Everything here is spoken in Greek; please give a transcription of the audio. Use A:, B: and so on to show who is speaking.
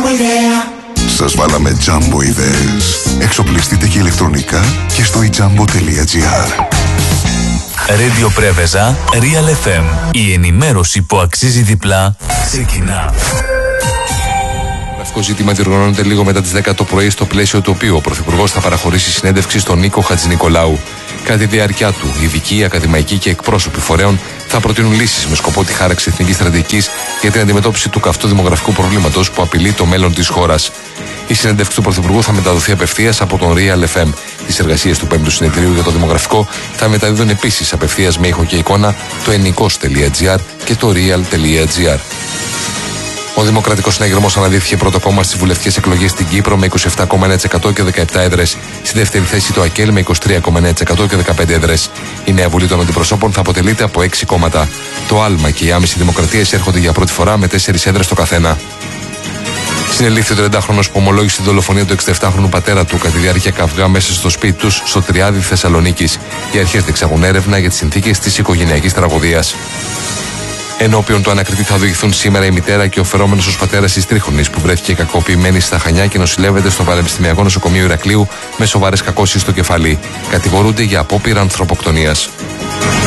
A: Σας βάλαμε Jumbo ιδέες. Εξοπλιστείτε και ηλεκτρονικά και στο ijambo.gr.
B: Radio Πρέβεζα, Real FM. Η ενημέρωση που αξίζει διπλά ξεκινά.
C: Το ζήτημα διοργανώνεται λίγο μετά τις 10 το πρωί, στο πλαίσιο του οποίου ο Πρωθυπουργός θα παραχωρήσει συνέντευξη στον Νίκο Χατζηνικολάου. Κατά τη διάρκεια του, ειδικοί, ακαδημαϊκοί και εκπρόσωποι φορέων θα προτείνουν λύσεις με σκοπό τη χάραξη εθνικής στρατηγικής για την αντιμετώπιση του καυτού δημογραφικού προβλήματος που απειλεί το μέλλον της χώρας. Η συνέντευξη του Πρωθυπουργού θα μεταδοθεί απευθείας από τον Real FM. Τις εργασίες του 5ου Συνεδρίου για το Δημογραφικό θα μεταδίδουν επίσης απευθείας με ήχο και εικόνα το ennikos.gr και το real.gr. Ο Δημοκρατικός Συναγερμός αναδύθηκε πρώτο κόμμα στις βουλευτικές εκλογές στην Κύπρο με 27,9% και 17 έδρες. Στη δεύτερη θέση το ΑΚΕΛ με 23,9% και 15 έδρες. Η νέα Βουλή των Αντιπροσώπων θα αποτελείται από 6 κόμματα. Το ΑΛΜΑ και η Άμεση Δημοκρατία έρχονται για πρώτη φορά με 4 έδρες το καθένα. Συνελήφθη ο 30χρονος που ομολόγησε τη δολοφονία του 67χρονου πατέρα του κατά τη διάρκεια καυγά μέσα στο σπίτι του στο Τριάδι Θεσσαλονίκης. Οι αρχές διεξάγουν έρευνα για τις συνθήκες της οικογενειακής τραγωδίας. Ενώπιον του ανακριτή θα οδηγηθούν σήμερα η μητέρα και ο φερόμενος ως πατέρας της τρίχρονης που βρέθηκε κακοποιημένη στα Χανιά και νοσηλεύεται στο Πανεπιστημιακό Νοσοκομείο Ηρακλείου με σοβαρές κακώσεις στο κεφάλι. Κατηγορούνται για απόπειρα ανθρωποκτονίας.